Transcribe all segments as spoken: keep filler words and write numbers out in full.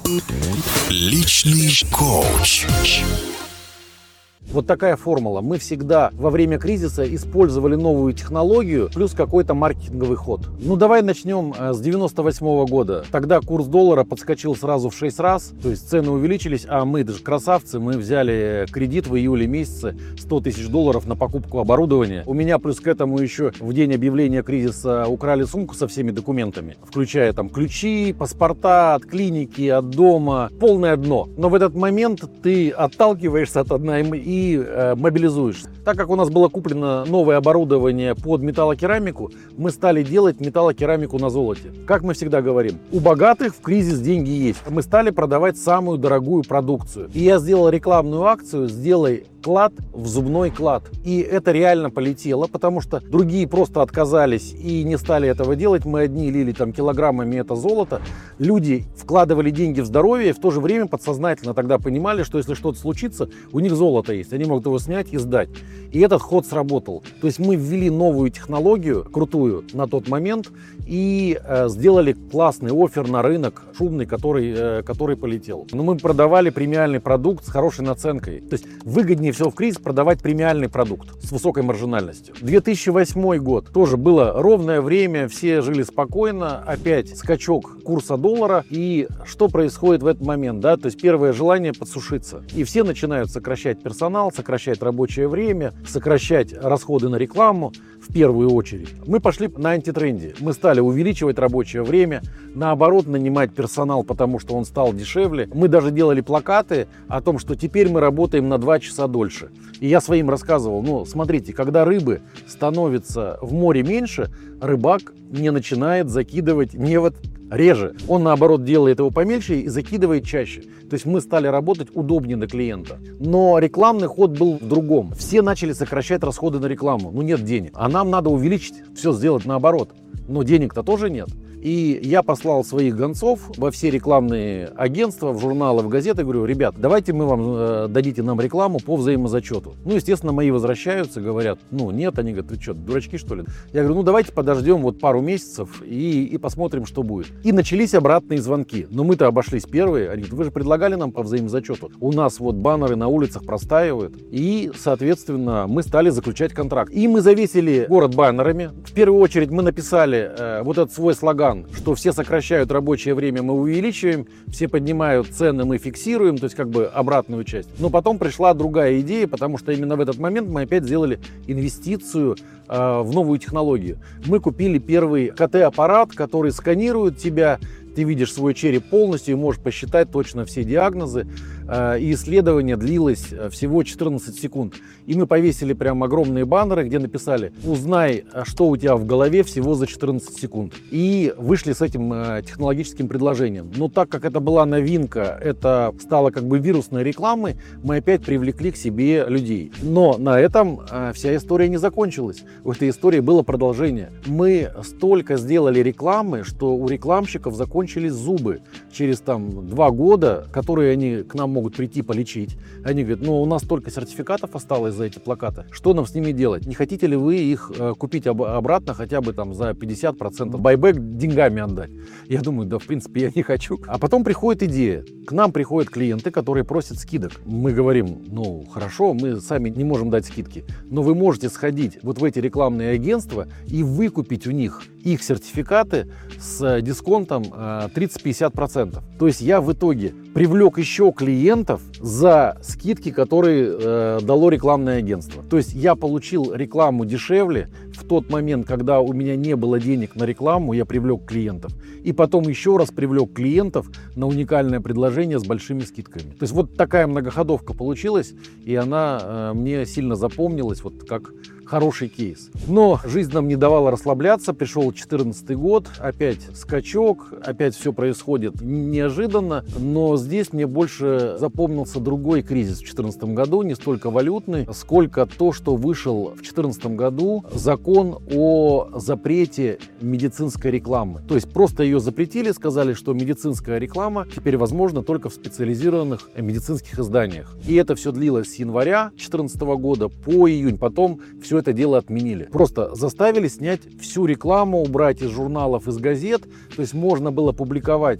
Личный коуч. Вот такая формула. Мы всегда во время кризиса использовали новую технологию плюс какой-то маркетинговый ход. Ну, давай начнем с девяносто восьмого года. Тогда курс доллара подскочил сразу в шесть раз, то есть цены увеличились, а мы, даже красавцы, мы взяли кредит в июле месяце сто тысяч долларов на покупку оборудования. У меня плюс к этому еще в день объявления кризиса украли сумку со всеми документами, включая там ключи, паспорта от клиники, от дома, полное дно. Но в этот момент ты отталкиваешься от дна и и э, мобилизуешься. Так как у нас было куплено новое оборудование под металлокерамику, мы стали делать металлокерамику на золоте. Как мы всегда говорим, у богатых в кризис деньги есть. Мы стали продавать самую дорогую продукцию. И я сделал рекламную акцию «Сделай клад в зубной клад». И это реально полетело, потому что другие просто отказались и не стали этого делать. Мы одни лили там килограммами это золото. Люди вкладывали деньги в здоровье и в то же время подсознательно тогда понимали, что если что-то случится, у них золото есть. Они могут его снять и сдать. И этот ход сработал. То есть мы ввели новую технологию, крутую на тот момент, и э, сделали классный оффер на рынок, шумный, который, э, который полетел. Но мы продавали премиальный продукт с хорошей наценкой. То есть выгоднее всего в кризис продавать премиальный продукт с высокой маржинальностью. две тысячи восьмой год. Тоже было ровное время, все жили спокойно. Опять скачок курса доллара. И что происходит в этот момент? Да? То есть первое желание подсушиться. И все начинают сокращать персонал, сокращать рабочее время, сокращать расходы на рекламу в первую очередь. Мы пошли на антитренде. Мы стали увеличивать рабочее время, наоборот, нанимать персонал, потому что он стал дешевле. Мы даже делали плакаты о том, что теперь мы работаем на два часа дольше. И я своим рассказывал, ну, смотрите, когда рыбы становится в море меньше, рыбак не начинает закидывать невод реже. Он, наоборот, делает его помельче и закидывает чаще. То есть мы стали работать удобнее на клиента. Но рекламный ход был в другом. Все начали сокращать расходы на рекламу. Ну, нет денег. А нам надо увеличить, все сделать наоборот. Но денег-то тоже нет. И я послал своих гонцов во все рекламные агентства, в журналы, в газеты. Говорю, ребят, давайте мы вам э, дадите нам рекламу по взаимозачету. Ну, естественно, мои возвращаются, говорят, ну, нет. Они говорят, вы что, дурачки, что ли? Я говорю, ну, давайте подождем вот пару месяцев и, и посмотрим, что будет. И начались обратные звонки. Но мы-то обошлись первые. Они говорят, вы же предлагали нам по взаимозачету. У нас вот баннеры на улицах простаивают. И, соответственно, мы стали заключать контракт. И мы завесили город баннерами. В первую очередь мы написали э, вот этот свой слоган, что все сокращают рабочее время, мы увеличиваем, все поднимают цены, мы фиксируем, то есть как бы обратную часть. Но потом пришла другая идея, потому что именно в этот момент мы опять сделали инвестицию э, в новую технологию. Мы купили первый ка тэ-аппарат, который сканирует тебя, ты видишь свой череп полностью и можешь посчитать точно все диагнозы. И исследование длилось всего четырнадцать секунд. И мы повесили прям огромные баннеры, где написали «Узнай, что у тебя в голове всего за четырнадцать секунд». И вышли с этим технологическим предложением. Но так как это была новинка, это стало как бы вирусной рекламой, мы опять привлекли к себе людей. Но на этом вся история не закончилась. У этой истории было продолжение. Мы столько сделали рекламы, что у рекламщиков закончились зубы через там два года, которые они к нам могут прийти полечить. Они говорят, ну у нас только сертификатов осталось за эти плакаты. Что нам с ними делать? Не хотите ли вы их э, купить об- обратно хотя бы там за пятьдесят процентов? Байбек деньгами отдать. Я думаю, да в принципе я не хочу. А потом приходит идея. К нам приходят клиенты, которые просят скидок. Мы говорим, ну хорошо, мы сами не можем дать скидки. Но вы можете сходить вот в эти рекламные агентства и выкупить у них их сертификаты с дисконтом тридцать-пятьдесят процентов. То есть я в итоге привлек еще клиентов за скидки, которые э, дало рекламное агентство. То есть я получил рекламу дешевле в тот момент, когда у меня не было денег на рекламу, я привлек клиентов. И потом еще раз привлек клиентов на уникальное предложение с большими скидками. То есть вот такая многоходовка получилась, и она э, мне сильно запомнилась, вот как хороший кейс. Но жизнь нам не давала расслабляться. Пришел четырнадцатый год, опять скачок, опять все происходит неожиданно. Но здесь мне больше запомнился другой кризис в две тысячи четырнадцатом году, не столько валютный, сколько то, что вышел в две тысячи четырнадцатом году закон о запрете медицинской рекламы. То есть просто ее запретили, сказали, что медицинская реклама теперь возможна только в специализированных медицинских изданиях. И это все длилось с января две тысячи четырнадцатого года по июнь. Потом все это дело отменили. Просто заставили снять всю рекламу, убрать из журналов, из газет. То есть можно было публиковать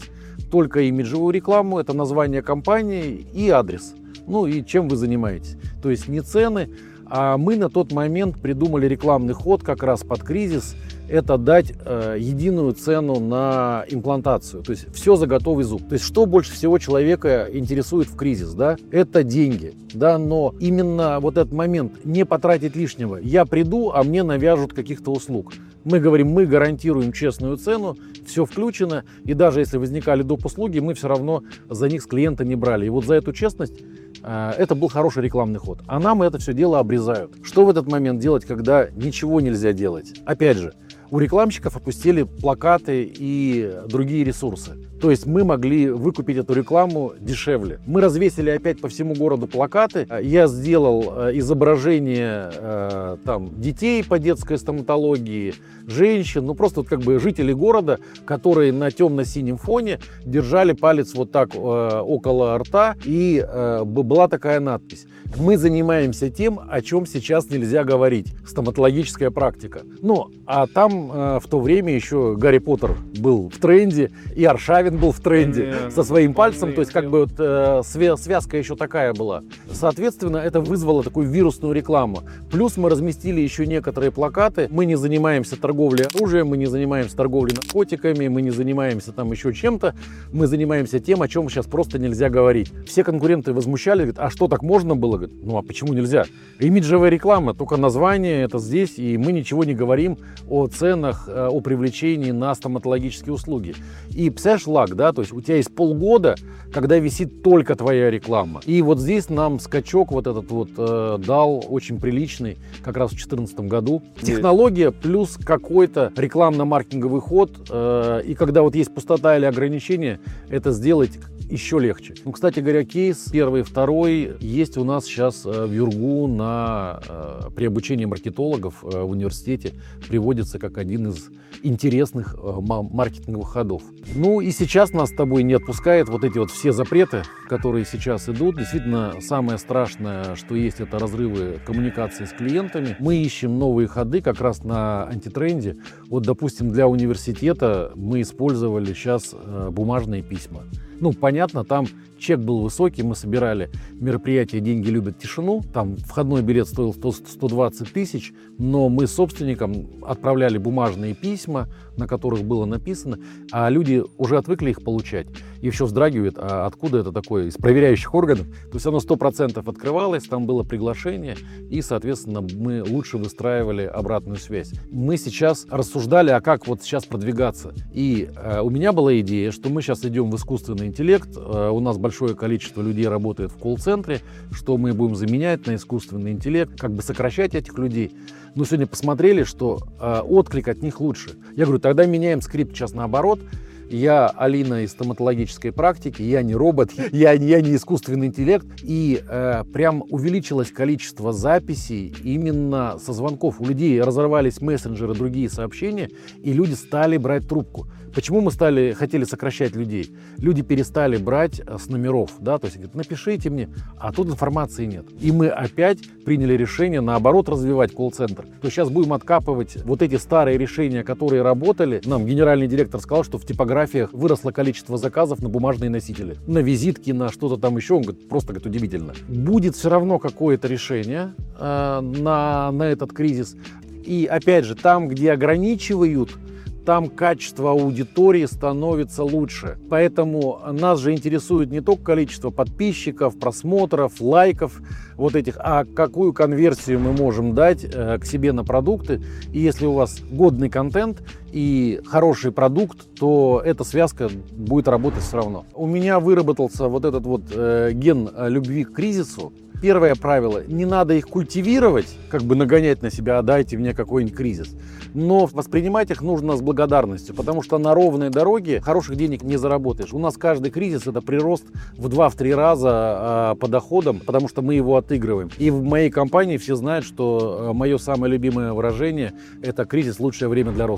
только имиджевую рекламу, это название компании и адрес. Ну и чем вы занимаетесь. То есть не цены, а мы на тот момент придумали рекламный ход как раз под кризис. Это дать э, единую цену на имплантацию. То есть все за готовый зуб. То есть что больше всего человека интересует в кризис, да? Это деньги, да, но именно вот этот момент не потратить лишнего. Я приду, а мне навяжут каких-то услуг. Мы говорим, мы гарантируем честную цену, все включено, и даже если возникали доп. Услуги, мы все равно за них с клиента не брали. И вот за эту честность э, это был хороший рекламный ход. А нам это все дело обрезают. Что в этот момент делать, когда ничего нельзя делать? Опять же, у рекламщиков опустили плакаты и другие ресурсы. То есть мы могли выкупить эту рекламу дешевле. Мы развесили опять по всему городу плакаты. Я сделал изображение э, там, детей по детской стоматологии, женщин, ну просто вот как бы жители города, которые на темно-синем фоне держали палец вот так э, около рта, и э, была такая надпись. Мы занимаемся тем, о чем сейчас нельзя говорить. Стоматологическая практика. Ну, а там э, в то время еще Гарри Поттер был в тренде, и Аршавин был в тренде yeah, со своим пальцем. То есть как бы вот, э, связка еще такая была. Соответственно, это вызвало такую вирусную рекламу. Плюс мы разместили еще некоторые плакаты. Мы не занимаемся торговлей оружием, мы не занимаемся торговлей наркотиками, мы не занимаемся там еще чем-то. Мы занимаемся тем, о чем сейчас просто нельзя говорить. Все конкуренты возмущались, говорят, а что, так можно было? Говорят, ну а почему нельзя? Имиджевая реклама, только название это здесь, и мы ничего не говорим о ценах, о привлечении на стоматологические услуги. И представляешь, лак, да, то есть у тебя есть полгода, когда висит только твоя реклама. И вот здесь нам скачок вот этот вот э, дал очень приличный, как раз в две тысячи четырнадцатом году. Технология плюс какой-то рекламно-маркетинговый ход, э, и когда вот есть пустота или ограничения, это сделать еще легче. Ну, кстати говоря, кейс первый, второй есть у нас сейчас в Юргу на, при обучении маркетологов в университете, приводится как один из интересных маркетинговых ходов. Ну и сейчас нас с тобой не отпускает вот эти вот все запреты, которые сейчас идут. Действительно, самое страшное, что есть, это разрывы коммуникации с клиентами. Мы ищем новые ходы как раз на антитренде. Вот, допустим, для университета мы использовали сейчас бумажные письма. Ну, понятно, там чек был высокий, мы собирали мероприятие «Деньги любят тишину», там входной билет стоил сто двадцать тысяч, но мы собственникам отправляли бумажные письма, на которых было написано, а люди уже отвыкли их получать. И еще вздрагивают, а откуда это такое, из проверяющих органов. То есть оно сто процентов открывалось, там было приглашение, и, соответственно, мы лучше выстраивали обратную связь. Мы сейчас рассуждали, а как вот сейчас продвигаться. И э, у меня была идея, что мы сейчас идем в искусственный интеллект, э, у нас большое количество людей работает в колл-центре, что мы будем заменять на искусственный интеллект, как бы сокращать этих людей. Но сегодня посмотрели, что э, отклик от них лучше. Я говорю, тогда меняем скрипт сейчас наоборот. Я Алина из стоматологической практики, я не робот, я, я не искусственный интеллект. И э, прям увеличилось количество записей именно со звонков. У людей разорвались мессенджеры, другие сообщения, и люди стали брать трубку. Почему мы стали, хотели сокращать людей? Люди перестали брать с номеров, да, то есть говорят, напишите мне, а тут информации нет. И мы опять приняли решение, наоборот, развивать колл-центр. То есть сейчас будем откапывать вот эти старые решения, которые работали. Нам генеральный директор сказал, что в типографиях выросло количество заказов на бумажные носители, на визитки, на что-то там еще. Он говорит, просто говорит, удивительно. Будет все равно какое-то решение э, на, на этот кризис. И опять же, там, где ограничивают, там качество аудитории становится лучше. Поэтому нас же интересует не только количество подписчиков, просмотров, лайков вот этих, а какую конверсию мы можем дать э, к себе на продукты. И если у вас годный контент и хороший продукт, то эта связка будет работать все равно. У меня выработался вот этот вот э, ген любви к кризису. Первое правило, не надо их культивировать, как бы нагонять на себя, а дайте мне какой-нибудь кризис. Но воспринимать их нужно с благодарностью, потому что на ровной дороге хороших денег не заработаешь. У нас каждый кризис это прирост в два-три раза по доходам, потому что мы его отыгрываем. И в моей компании все знают, что мое самое любимое выражение это кризис – лучшее время для роста. Как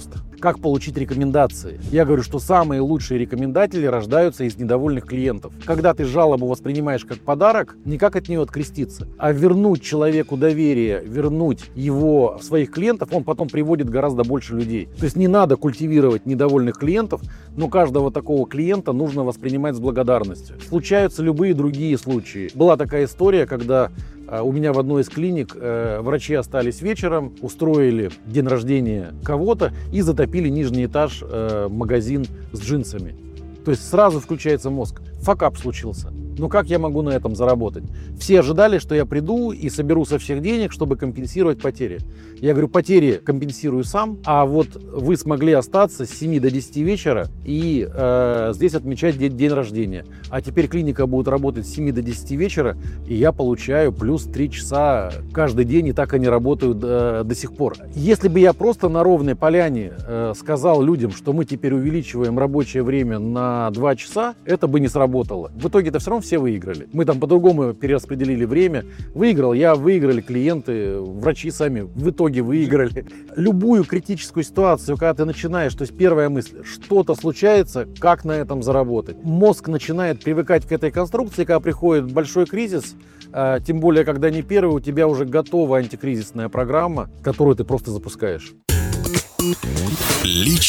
как получить рекомендации. Я говорю, что самые лучшие рекомендатели рождаются из недовольных клиентов. Когда ты жалобу воспринимаешь как подарок, не как от нее откреститься, а вернуть человеку доверие, вернуть его в своих клиентов, он потом приводит гораздо больше людей. То есть не надо культивировать недовольных клиентов, но каждого такого клиента нужно воспринимать с благодарностью. Случаются любые другие случаи. Была такая история, когда у меня в одной из клиник э, врачи остались вечером, устроили день рождения кого-то и затопили нижний этаж э, магазин с джинсами. То есть сразу включается мозг. Факап случился. Ну как я могу на этом заработать? Все ожидали, что я приду и соберу со всех денег, чтобы компенсировать потери. Я говорю, потери компенсирую сам, а вот вы смогли остаться с семи до десяти вечера и э, здесь отмечать день, день рождения. А теперь клиника будет работать с семи до десяти вечера, и я получаю плюс три часа каждый день, и так они работают э, до сих пор. Если бы я просто на ровной поляне э, сказал людям, что мы теперь увеличиваем рабочее время на два часа, это бы не сработало. В итоге-то все равно все выиграли. Мы там по-другому перераспределили время. Выиграл я, выиграли клиенты, врачи сами в итоге выиграли. Любую критическую ситуацию, когда ты начинаешь, то есть первая мысль, что-то случается, как на этом заработать. Мозг начинает привыкать к этой конструкции, когда приходит большой кризис, тем более, когда не первый, у тебя уже готова антикризисная программа, которую ты просто запускаешь. Личный